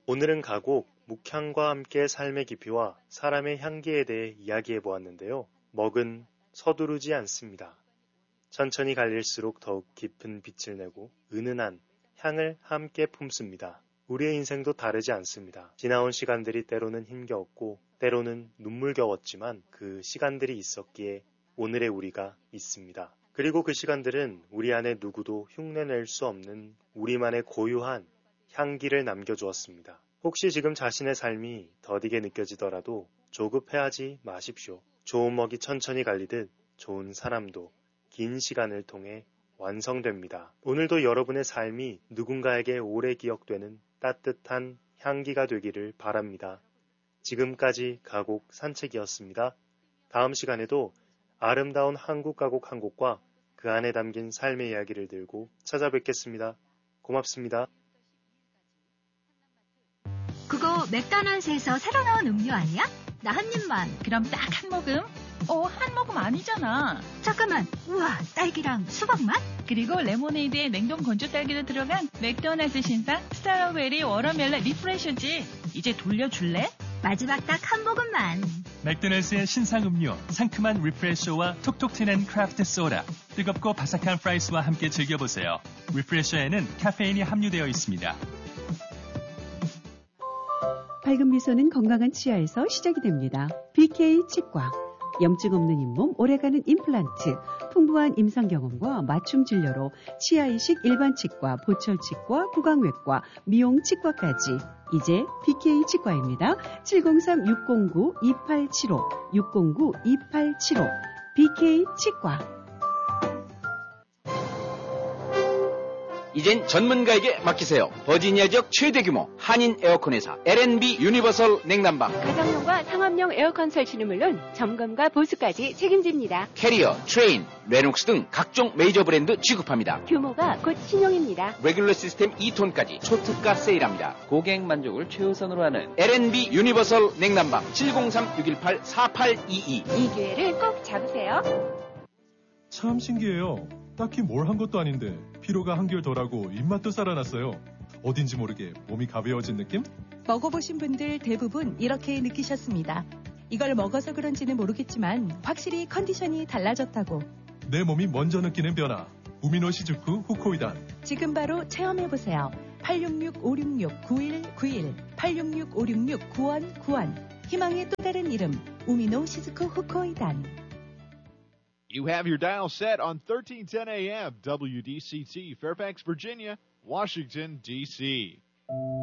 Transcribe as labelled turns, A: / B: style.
A: 오늘은 가곡, 묵향과 함께 삶의 깊이와 사람의 향기에 대해 이야기해 보았는데요. 먹은 서두르지 않습니다. 천천히 갈릴수록 더욱 깊은 빛을 내고 은은한 향을 함께 품습니다. 우리의 인생도 다르지 않습니다. 지나온 시간들이 때로는 힘겨웠고 때로는 눈물겨웠지만 그 시간들이 있었기에 오늘의 우리가 있습니다. 그리고 그 시간들은 우리 안에 누구도 흉내낼 수 없는 우리만의 고유한 향기를 남겨주었습니다. 혹시 지금 자신의 삶이 더디게 느껴지더라도 조급해하지 마십시오. 좋은 먹이 천천히 갈리듯 좋은 사람도 긴 시간을 통해 완성됩니다. 오늘도 여러분의 삶이 누군가에게 오래 기억되는 따뜻한 향기가 되기를 바랍니다. 지금까지 가곡 산책이었습니다. 다음 시간에도 아름다운 한국 가곡 한 곳과 그 안에 담긴 삶의 이야기를 들고 찾아뵙겠습니다. 고맙습니다.
B: 그거 맥도날드에서 새로 나온 음료 아니야? 나 한 입만.
C: 그럼 딱 한 모금? 한 모금 아니잖아.
B: 잠깐만. 우와, 딸기랑 수박 맛?
C: 그리고 레모네이드에 냉동 건조 딸기도 들어간 맥도날드 신상 스트로베리 워터멜론 리프레셔지. 이제 돌려줄래?
B: 마지막 딱 한 모금만.
D: 맥도날드의 신상 음료, 상큼한 리프레셔와 톡톡 튀는 크래프트 소다, 뜨겁고 바삭한 프라이스와 함께 즐겨보세요. 리프레셔에는 카페인이 함유되어 있습니다.
E: 밝은 미소는 건강한 치아에서 시작이 됩니다. BK 치과. 염증 없는 잇몸, 오래가는 임플란트, 풍부한 임상 경험과 맞춤 진료로 치아이식 일반 치과, 보철 치과, 구강외과, 미용 치과까지. 이제 BK 치과입니다. 703-609-2875, 609-2875, BK 치과.
F: 이젠 전문가에게 맡기세요. 버지니아 지역 최대 규모 한인 에어컨 회사 L&B 유니버설 냉난방.
G: 가정용과 상업용 에어컨 설치는 물론 점검과 보수까지 책임집니다.
F: 캐리어, 트레인, 레녹스 등 각종 메이저 브랜드 취급합니다.
G: 규모가 곧 신용입니다.
F: 레귤러 시스템 2톤까지 초특가 세일합니다. 고객 만족을 최우선으로 하는 L&B 유니버설 냉난방 703-618-4822.
G: 이 기회를 꼭 잡으세요.
H: 참 신기해요. 딱히 뭘 한 것도 아닌데 피로가 한결 덜하고 입맛도 살아났어요. 어딘지 모르게 몸이 가벼워진 느낌?
I: 먹어보신 분들 대부분 이렇게 느끼셨습니다. 이걸 먹어서 그런지는 모르겠지만 확실히 컨디션이 달라졌다고.
H: 내 몸이 먼저 느끼는 변화. 우미노 시즈쿠 후코이단.
I: 지금 바로 체험해보세요. 866-566-9191 866-566-9191 희망의 또 다른 이름 우미노 시즈쿠 후코이단.
J: You have your dial set on 1310 AM, WDCT, Fairfax, Virginia, Washington, D.C.